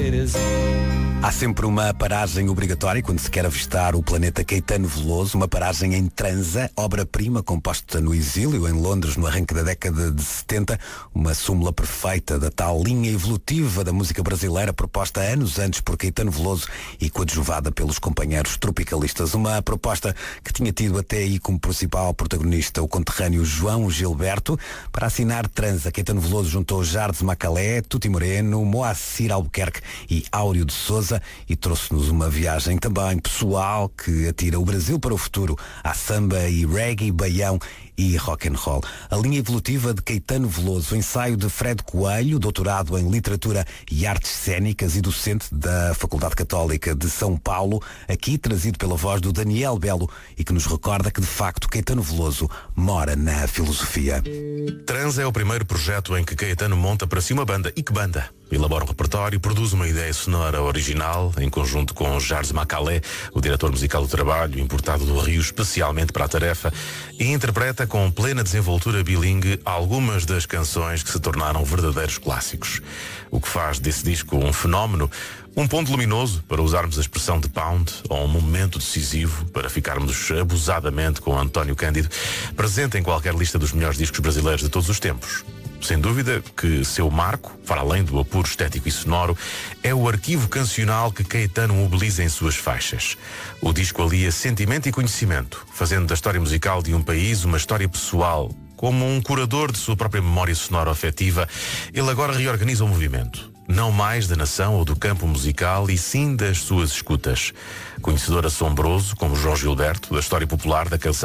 Há sempre uma paragem obrigatória quando se quer avistar o planeta Caetano Veloso, uma paragem em Transa, obra-prima composta no exílio, em Londres, no arranque da década de 70, uma súmula perfeita da tal linha evolutiva da música brasileira proposta anos antes por Caetano Veloso e coadjuvada pelos companheiros tropicalistas. Uma proposta que tinha tido até aí como principal protagonista o conterrâneo João Gilberto. Para assinar Transa, Caetano Veloso juntou Jardim Macalé, Tuti Moreno, Moacir Albuquerque e Áureo de Souza e trouxe-nos uma viagem também pessoal que atira o Brasil para o futuro. Há samba e reggae, baião e rock and roll. A linha evolutiva de Caetano Veloso, ensaio de Fred Coelho, doutorado em Literatura e Artes Cênicas e docente da Faculdade Católica de São Paulo, aqui trazido pela voz do Daniel Belo e que nos recorda que de facto Caetano Veloso mora na filosofia. Trans é o primeiro projeto em que Caetano monta para si uma banda. E que banda? Elabora um repertório, produz uma ideia sonora original, em conjunto com Jardim Macalé, o diretor musical do trabalho, importado do Rio especialmente para a tarefa, e interpreta com plena desenvoltura bilingue algumas das canções que se tornaram verdadeiros clássicos. O que faz desse disco um fenómeno, um ponto luminoso, para usarmos a expressão de Pound, ou um momento decisivo, para ficarmos abusadamente com António Cândido, presente em qualquer lista dos melhores discos brasileiros de todos os tempos. Sem dúvida que seu marco, para além do apuro estético e sonoro, é o arquivo cancional que Caetano mobiliza em suas faixas. O disco alia sentimento e conhecimento, fazendo da história musical de um país uma história pessoal. Como um curador de sua própria memória sonora afetiva, ele agora reorganiza o movimento. Não mais da nação ou do campo musical, e sim das suas escutas. Conhecedor assombroso, como João Gilberto, da história popular da canção